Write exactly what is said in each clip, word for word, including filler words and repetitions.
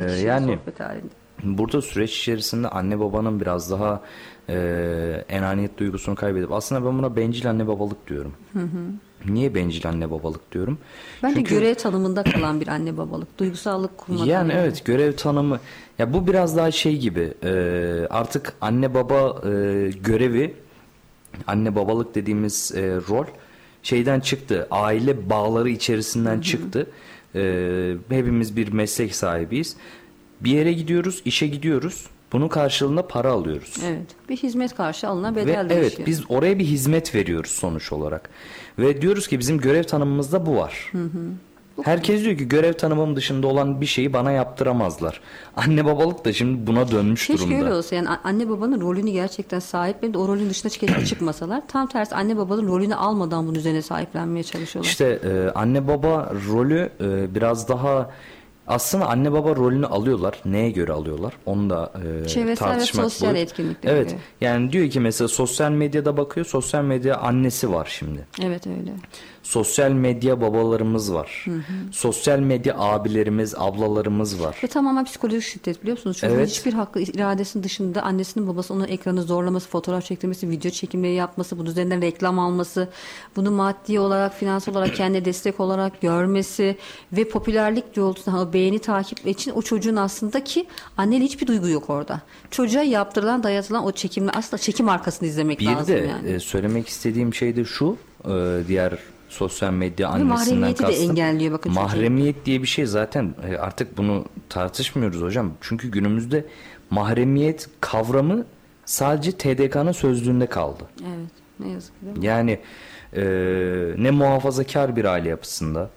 kişiyle yani sohbet halinde. burada süreç içerisinde anne babanın biraz daha e, enaniyet duygusunu kaybedip, aslında ben buna bencil anne babalık diyorum. Niye bencil anne babalık diyorum? Bence Çünkü görev tanımında kalan bir anne babalık. Duygusallık kurmadan yani yani. evet, görev tanımı, ya bu biraz daha şey gibi, e, artık anne baba e, görevi, anne babalık dediğimiz e, rol şeyden çıktı, aile bağları içerisinden çıktı. E, hepimiz bir meslek sahibiyiz, bir yere gidiyoruz, işe gidiyoruz, bunun karşılığında para alıyoruz. Evet. Bir hizmet karşı alınan Ve bedel evet, değişiyor. biz oraya bir hizmet veriyoruz sonuç olarak. Ve diyoruz ki bizim görev tanımımızda bu var. Herkes diyor ki görev tanımım dışında olan bir şeyi bana yaptıramazlar. Anne babalık da şimdi buna dönmüş Keşke durumda. öyle olsa, yani anne babanın rolünü gerçekten sahiplenip de o rolün dışına keşke çıkmasalar. Tam tersi, anne babanın rolünü almadan bunun üzerine sahiplenmeye çalışıyorlar. İşte e, anne baba rolü e, biraz daha, aslında anne baba rolünü alıyorlar. Neye göre alıyorlar? Onu da e, Çevresel ve tartışmak sosyal boyut. etkinliklere Evet. göre. Yani diyor ki mesela sosyal medyada bakıyor. Sosyal medya annesi var şimdi. Evet öyle. Sosyal medya babalarımız var. Sosyal medya abilerimiz, ablalarımız var. Ve tamamen psikolojik şiddet, biliyor musunuz? Çocuğun Evet. hiçbir hakkı, iradesinin dışında annesinin babası onun ekranı zorlaması, fotoğraf çektirmesi, video çekimleri yapması, bunun üzerinden reklam alması, bunu maddi olarak, finans olarak kendine destek olarak görmesi ve popülerlik yolculuğunda o beğeni takip için o çocuğun aslında ki annenin hiçbir duygu yok orada. Çocuğa yaptırılan, dayatılan o çekimle aslında çekim arkasını izlemek Bir lazım de yani. e, söylemek istediğim şey de şu, e, diğer sosyal medya Ve annesinden mahremiyeti de kastım. engelliyor bakın çocuğun. Mahremiyet diye bir şey zaten e, artık bunu tartışmıyoruz hocam. Çünkü günümüzde mahremiyet kavramı sadece T D K'nın sözlüğünde kaldı. Evet, ne yazık ki değil mi? Yani e, ne muhafazakar bir aile yapısında,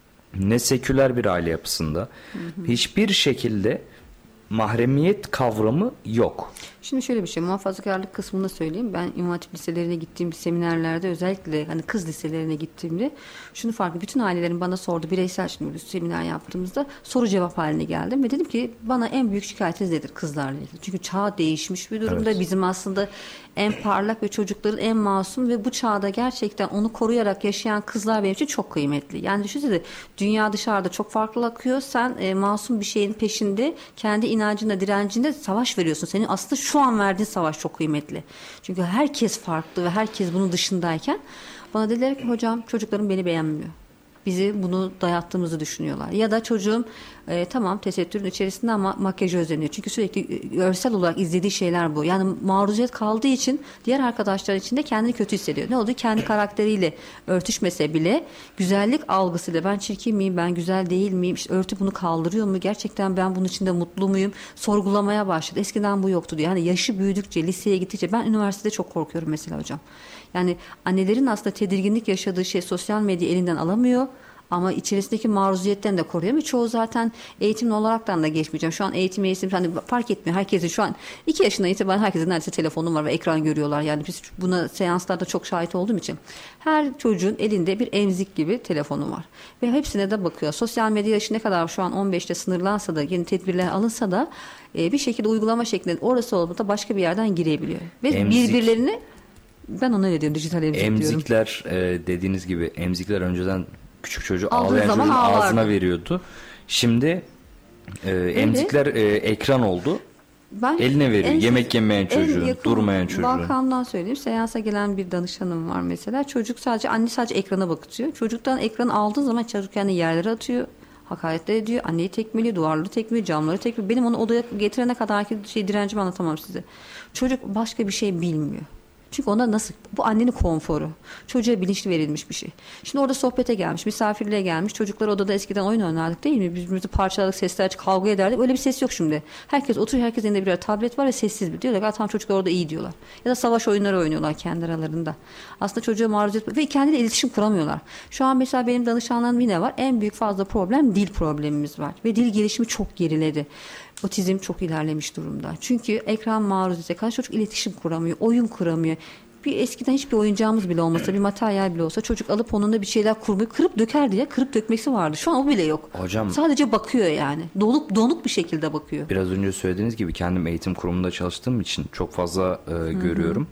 ne seküler bir aile yapısında hiçbir şekilde mahremiyet kavramı yok. Şimdi şöyle bir şey, muhafazakarlık kısmını söyleyeyim. Ben İmam Hatip liselerine gittiğim seminerlerde, özellikle hani kız liselerine gittiğimde şunu fark ettim. Bütün ailelerin bana sordu, bireysel şimdi bir seminer yaptığımızda soru cevap haline geldim ve dedim ki bana en büyük şikayetiniz nedir kızlarla ilgili? Çünkü çağ değişmiş bir durumda. Evet. Bizim aslında en parlak ve çocukların en masum ve bu çağda gerçekten onu koruyarak yaşayan kızlar benim için çok kıymetli. Yani düşünsene, dünya dışarıda çok farklı akıyor. Sen e, masum bir şeyin peşinde, kendi inancında, direncinde savaş veriyorsun. Senin aslında şu an verdiğin savaş çok kıymetli. Çünkü herkes farklı ve herkes bunun dışındayken bana dediler ki hocam çocuklarım beni beğenmiyor. Bizi bunu dayattığımızı düşünüyorlar. Ya da çocuğum e, tamam tesettürün içerisinde ama makyajı özeniyor. Çünkü sürekli e, görsel olarak izlediği şeyler bu. Yani maruziyet kaldığı için diğer arkadaşlar için de kendini kötü hissediyor. Ne oldu? Kendi karakteriyle örtüşmese bile güzellik algısıyla ben çirkin miyim, ben güzel değil miyim, işte örtü bunu kaldırıyor mu, gerçekten ben bunun içinde mutlu muyum, sorgulamaya başladı. Eskiden bu yoktu diyor. Yani yaşı büyüdükçe, liseye gittikçe, ben üniversitede çok korkuyorum mesela hocam. Yani annelerin aslında tedirginlik yaşadığı şey, sosyal medya elinden alamıyor ama içerisindeki maruziyetten de koruyor. Ve çoğu zaten eğitimli olaraktan da geçmeyeceğim. Şu an eğitim eğitim hani fark etmiyor. Herkesin şu an iki yaşından itibaren herkesin neredeyse telefonu var ve ekran görüyorlar. Yani biz buna seanslarda çok şahit olduğum için. Her çocuğun elinde bir emzik gibi telefonu var. Ve hepsine de bakıyor. Sosyal medya yaşı ne kadar şu an on beşte sınırlansa da, yeni tedbirler alınsa da bir şekilde uygulama şeklinde orası olmadan başka bir yerden girebiliyor. Ve Emzik. birbirlerini, ben ona ne diyorum, dijital emzik diyorum. Emzikler e, dediğiniz gibi, emzikler önceden küçük çocuğu Aldığı ağlayan zaman çocuğun ağlardı. ağzına veriyordu. Şimdi e, emzikler e, ekran oldu. Ben Eline veriyor. en- Yemek yemeyen en çocuğun, yakın durmayan çocuğun. Balkan'dan söyleyeyim. Seansa gelen bir danışanım var mesela. Çocuk sadece, anne sadece ekrana bakıyor. Çocuktan ekranı aldığı zaman çocuk kendini yerlere atıyor. Hakaretler ediyor. Anneyi tekmeliyor, duvarları tekmeliyor, camları tekmeliyor. Benim onu odaya getirene kadarki şey direncimi anlatamam size. Çocuk başka bir şey bilmiyor. Çünkü ona nasıl, bu annenin konforu. Çocuğa bilinçli verilmiş bir şey. Şimdi orada sohbete gelmiş, misafirliğe gelmiş. Çocuklar odada eskiden oyun oynardık değil mi? Birbirimizi parçaladık, sesler açık, kavga ederdik. Öyle bir ses yok şimdi. Herkes oturuyor, herkesin elinde birer tablet var ve sessiz bir. Diyorlar ki tamam, çocuklar orada iyi diyorlar. Ya da savaş oyunları oynuyorlar kendi aralarında. Aslında çocuğa maruz etmiyor ve kendiyle iletişim kuramıyorlar. Şu an mesela benim danışanlarım yine var. En büyük fazla problem dil problemimiz var. Ve dil gelişimi çok geriledi. Otizm çok ilerlemiş durumda. Çünkü ekran maruziyete karşı çocuk iletişim kuramıyor, oyun kuramıyor. Bir eskiden hiçbir oyuncağımız bile olmasa, bir materyal bile olsa çocuk alıp onunla bir şeyler kurmayı, kırıp dökerdi ya. Kırıp dökmesi vardı. Şu an o bile yok. Hocam, sadece bakıyor yani. Donuk donuk bir şekilde bakıyor. biraz önce söylediğiniz gibi kendim eğitim kurumunda çalıştığım için çok fazla e, görüyorum.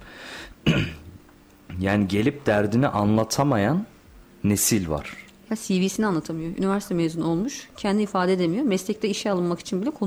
Yani gelip derdini anlatamayan nesil var. Ya C V'sini anlatamıyor. Üniversite mezunu olmuş. Kendi ifade edemiyor. Meslekte işe alınmak için bile